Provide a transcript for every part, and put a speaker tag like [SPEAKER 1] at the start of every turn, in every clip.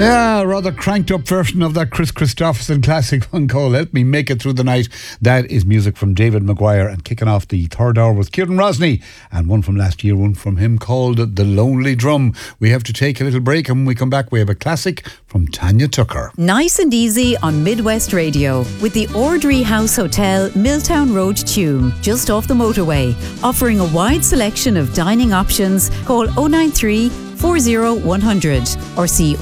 [SPEAKER 1] Yeah, a rather cranked up version of that Chris Christopherson classic one called Help Me Make It Through the Night. That is music from David Maguire, and kicking off the third hour was Kieran Rosny, and one from last year, one from him called The Lonely Drum. We have to take a little break, and when we come back we have a classic from Tanya Tucker.
[SPEAKER 2] Nice and easy on Midwest Radio with the Ordry House Hotel, Milltown Road, Tuam, just off the motorway, offering a wide selection of dining options. Call 093 40100 or see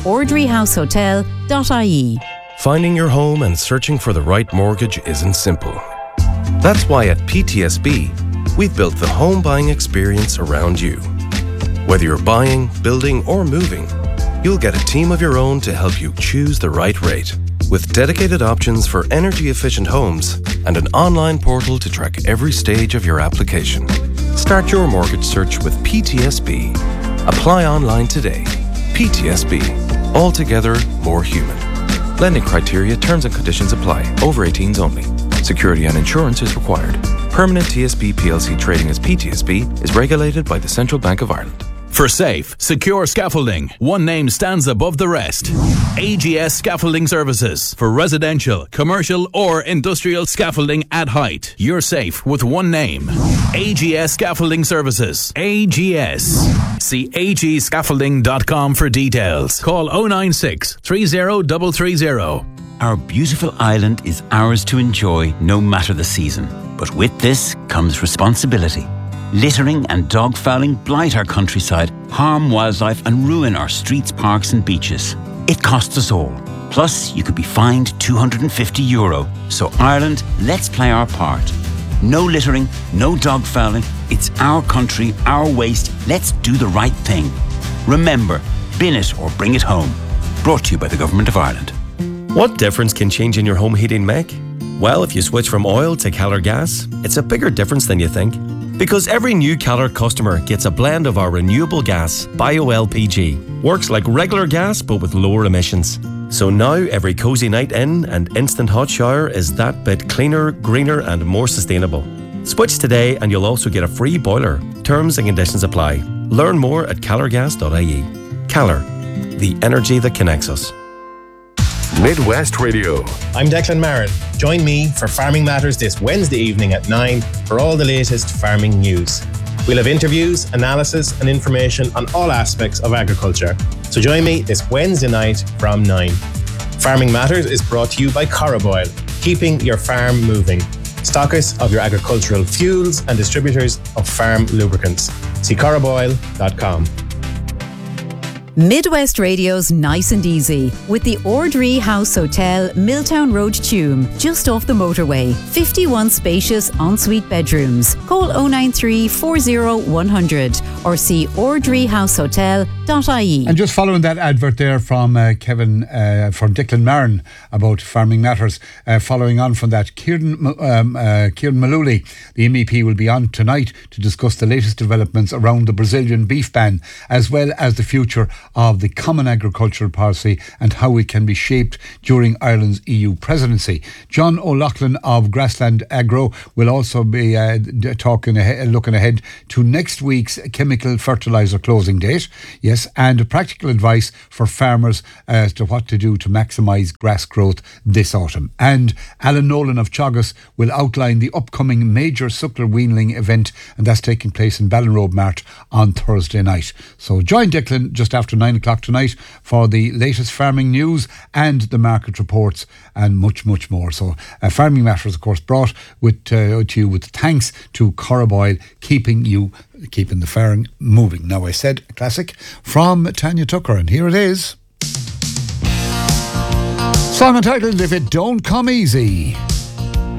[SPEAKER 2] ordryhousehotel.ie.
[SPEAKER 3] Finding your home and searching for the right mortgage isn't simple. That's why at PTSB, we've built the home buying experience around you. Whether you're buying, building, or moving, you'll get a team of your own to help you choose the right rate. With dedicated options for energy-efficient homes and an online portal to track every stage of your application. Start your mortgage search with PTSB. Apply online today. PTSB. Altogether more human. Lending criteria, terms and conditions apply. Over 18s only. Security and insurance is required. Permanent TSB PLC trading as PTSB is regulated by the Central Bank of Ireland.
[SPEAKER 4] For safe, secure scaffolding, one name stands above the rest. AGS Scaffolding Services. For residential, commercial or industrial scaffolding at height. You're safe with one name. AGS Scaffolding Services. AGS. See agscaffolding.com for details. Call 096 30330.
[SPEAKER 5] Our beautiful island is ours to enjoy no matter the season. But with this comes responsibility. Littering and dog fouling blight our countryside, harm wildlife and ruin our streets, parks and beaches. It costs us all. Plus, you could be fined €250. So Ireland, let's play our part. No littering, no dog fouling. It's our country, our waste. Let's do the right thing. Remember, bin it or bring it home. Brought to you by the Government of Ireland.
[SPEAKER 3] What difference can changing your home heating make? Well, if you switch from oil to Keller gas, it's a bigger difference than you think. Because every new Keller customer gets a blend of our renewable gas, BioLPG. Works like regular gas but with lower emissions. So now every cosy night in and instant hot shower is that bit cleaner, greener and more sustainable. Switch today and you'll also get a free boiler. Terms and conditions apply. Learn more at kellergas.ie. Keller, the energy that connects us.
[SPEAKER 6] Midwest Radio.
[SPEAKER 7] I'm Declan Marin. Join me for Farming Matters this Wednesday evening at 9 for all the latest farming news. We'll have interviews, analysis and information on all aspects of agriculture. So join me this Wednesday night from 9. Farming Matters is brought to you by Coroboil, keeping your farm moving. Stockists of your agricultural fuels and distributors of farm lubricants. See coroboil.com.
[SPEAKER 2] Midwest Radio's Nice and Easy with the Ordry House Hotel, Milltown Road, Tuam, just off the motorway. 51 spacious ensuite bedrooms. Call 093 40100 or see ordryhousehotel.ie.
[SPEAKER 1] And just following that advert there from Kevin, from Declan Marin about Farming Matters, following on from that, Kieran Maluli, the MEP, will be on tonight to discuss the latest developments around the Brazilian beef ban, as well as the future of the Common Agricultural Policy and how it can be shaped during Ireland's EU presidency. John O'Loughlin of Grassland Agro will also be looking ahead to next week's chemical fertiliser closing date. Yes, and practical advice for farmers as to what to do to maximise grass growth this autumn. And Alan Nolan of Teagasc will outline the upcoming major suckler weanling event, and that's taking place in Ballinrobe Mart on Thursday night. So join Declan just after 9 o'clock tonight for the latest farming news and the market reports and much, much more. So Farming Matters, of course, brought to you with thanks to Coroboil, keeping the farm moving. Now, I said a classic from Tanya Tucker, and here it is. Song entitled If It Don't Come Easy.